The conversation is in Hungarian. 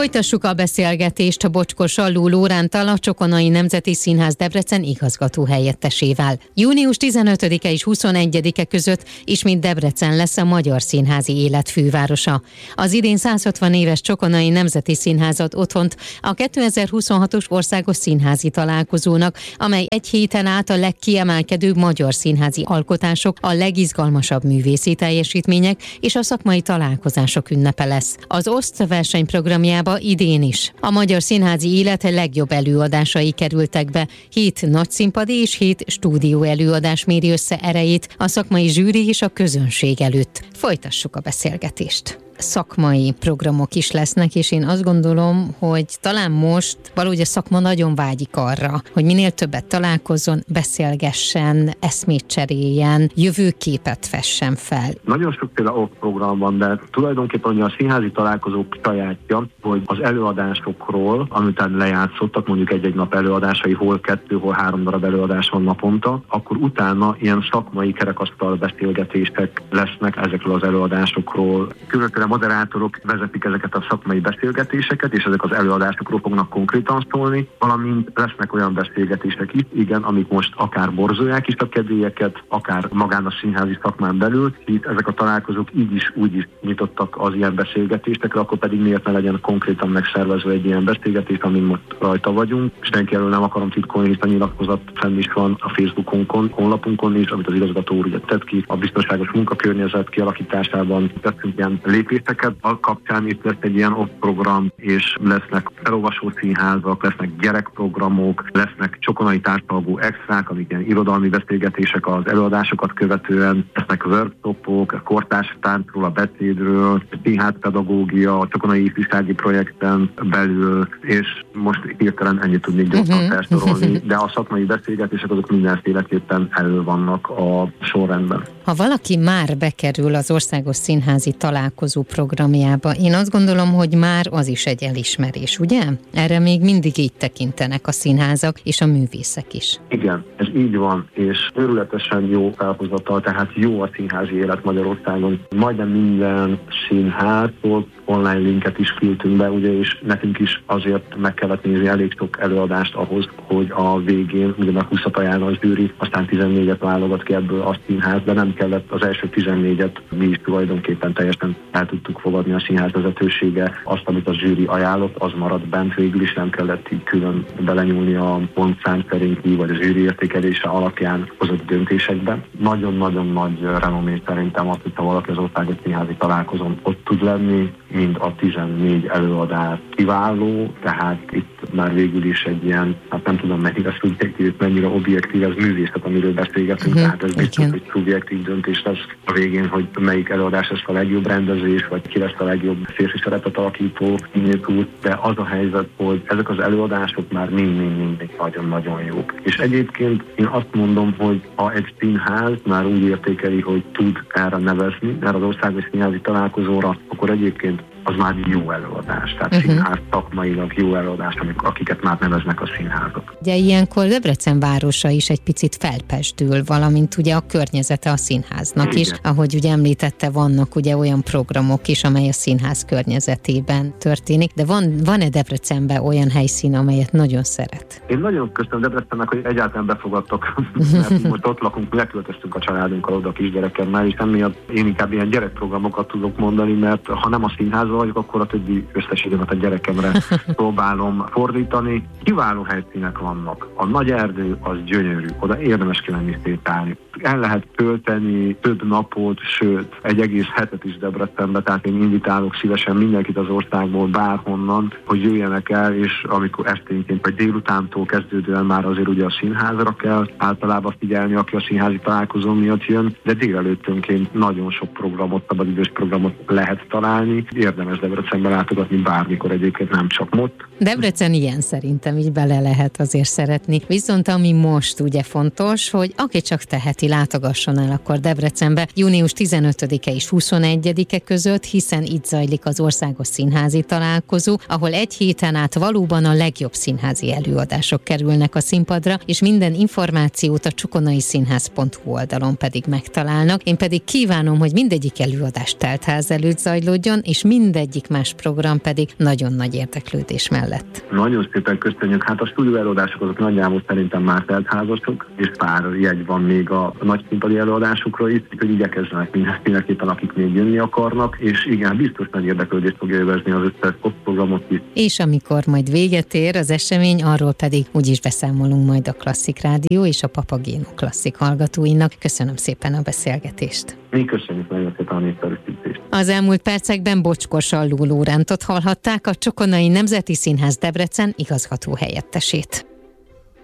Folytassuk a beszélgetést a Bocskor Salló Lóránttal, a Csokonai Nemzeti Színház Debrecen igazgató helyettesével. Június 15-e és 21-e között ismét Debrecen lesz a magyar színházi élet fővárosa. Az idén 160 éves Csokonai Nemzeti Színházat otthont a 2026-os országos színházi találkozónak, amely egy héten át a legkiemelkedőbb magyar színházi alkotások, a legizgalmasabb művészi teljesítmények és a szakmai találkozások ünnepe lesz. Az OSZT versenyprogramjában idén is a magyar színházi élet legjobb előadásai kerültek be. 7 nagyszínpadi és 7 stúdió előadás méri össze erejét a szakmai zsűri és a közönség előtt. Folytassuk a beszélgetést. Szakmai programok is lesznek, és én azt gondolom, hogy talán most valahogy a szakma nagyon vágyik arra, hogy minél többet találkozzon, beszélgessen, eszmét cseréljen, jövőképet fessen fel. Nagyon sokféle program van, de tulajdonképpen a színházi találkozók sajátja, hogy az előadásokról, amitán lejátszottak, mondjuk egy-egy nap előadásai, hol 2, hol 3 darab előadás van naponta, akkor utána ilyen szakmai kerekasztal beszélgetések lesznek ezekről az előadásokról. Különböző moderátorok vezetik ezeket a szakmai beszélgetéseket, és ezek az előadásokról fognak konkrétan szólni, valamint lesznek olyan beszélgetések itt, igen, amik most akár borzolják is a kedélyeket, akár magán a színházi szakmán belül, itt ezek a találkozók így is, úgy is nyitottak az ilyen beszélgetésekre, akkor pedig miért ne legyen konkrétan megszervezve egy ilyen beszélgetés, amin most rajta vagyunk. És senki elől nem akarom titkolni, hisz a nyilatkozat fenn is van a Facebookunkon, honlapunkon is, amit az igazgató úr ugye tett ki, a biztonságos munkakörnyezet kialakításában tettünk ilyen lépéseket. A kapcsán itt lesz egy ilyen program, és lesznek felolvasó színházak, lesznek gyerekprogramok, lesznek csokonai társalgó extrák, amik ilyen irodalmi beszélgetések az előadásokat követően, lesznek workshopok, a kortárs táncról, a beszédről, színházpedagógia, a csokonai ifjúsági projekten belül, és most hirtelen ennyit tudnék gyorsan felsorolni, de a szakmai beszélgetések azok mindenféleképpen elő vannak a sorrendben. Ha valaki már bekerül az Országos Színházi Találkozó programjába, én azt gondolom, hogy már az is egy elismerés, ugye? Erre még mindig így tekintenek a színházak és a művészek is. Igen, ez így van, és őrületesen jó felhozatal, tehát jó a színházi élet Magyarországon. Majdnem minden színháztól online linket is küldtünk be, ugye, és nekünk is azért meg kellett nézni elég sok előadást ahhoz, hogy a végén ugyanak 20-at ajánl a zsűri, aztán 14-et válogat ki ebből a színház, de nem kellett az első 14-et, mi is tulajdonképpen teljesen el tudtuk fogadni a színház vezetősége. Azt, amit a zsűri ajánlott, az maradt bent, végül is nem kellett így külön belenyúlni a pontszám szerinti, vagy a zsűri értékelése alapján hozott döntésekben. Nagyon-nagyon nagy renomé szerintem az, hogyha valaki az országos színházi találkozón ott tud lenni, mind a 14 előadás kiváló, tehát itt már végül is egy ilyen, hát nem tudom mennyire szubjektív, mennyire objektív, ez művészet, amiről beszélgetünk, tehát ez biztos, hogy szubjektív döntés lesz a végén, hogy melyik előadás lesz a legjobb rendezés, vagy ki lesz a legjobb férfi szerepet alakító színésznő, de az a helyzet, hogy ezek az előadások már mind nagyon-nagyon jók. És egyébként én azt mondom, hogy ha egy színház már úgy értékeli, hogy tud erre nevezni, erre az országos színházi találkozóra, akkor egyébként az már jó előadás, tehát színház szakmailag jó előadás, akiket már neveznek a színházak. Ugye ilyenkor Debrecen városa is egy picit felpesdül, valamint ugye a környezete a színháznak is. Ahogy ugye említette, vannak ugye olyan programok is, amely a színház környezetében történik, de van-e Debrecenben olyan helyszín, amelyet nagyon szeret? Én nagyon köszönöm Debrecennek, hogy egyáltalán befogadtak, mert most ott lakunk, mi leköltöztünk a családunkkal oda a kisgyerekemmel, és emiatt én inkább ilyen gyerekprogramokat tudok mondani, mert ha nem a színház vagyok, akkor a többi összes időmet a gyerekemre próbálom fordítani. Kiváló helyszínek vannak. A Nagy Erdő az gyönyörű, oda érdemes kimenni sétálni. El lehet tölteni több napot, sőt, egy egész hetet is Debrecenbe, tehát én invitálok szívesen mindenkit az országból, bárhonnan, hogy jöjjenek el, és amikor esténként vagy délutántól kezdődően már azért ugye a színházra kell általában figyelni, aki a színházi találkozó miatt jön, de délelőttönként nagyon sok programot, szabadidős programot lehet találni. Érdemes Debrecenbe látogatni bármikor, egyébként nem csak most. Debrecen ilyen szerintem így bele lehet azért szeretni. Viszont ami most ugye fontos, hogy aki csak teheti, látogasson el akkor Debrecenbe június 15-e és 21-e között, hiszen itt zajlik az országos színházi találkozó, ahol egy héten át valóban a legjobb színházi előadások kerülnek a színpadra, és minden információt a csokonaiszínház.hu oldalon pedig megtalálnak. Én pedig kívánom, hogy mindegyik előadás teltház előtt zajlódjon, és mindegyik más program pedig nagyon nagy érdeklődés mellett. Nagyon szépen köszönjük. Hát a stúdió előadások azok nagyjából szerintem már teltházasok, és pár jegy van még a nagy színpadi előadásokra is, hogy igyekezzenek mindenképpen, akik még jönni akarnak, és igen, biztos nagy érdeklődést fogja övezni az összes programot is. És amikor majd véget ér az esemény, arról pedig úgyis beszámolunk majd a Klasszik Rádió és a Papagéno Klasszik hallgatóinak. Köszönöm szépen a beszélgetést. Mi köszönjük nagyon szépen a népszerűsítést. Az elmúlt percekben Bocskor Salló Lórántot hallhatták, a Csokonai Nemzeti Színház Debrecen igazgató helyettesét.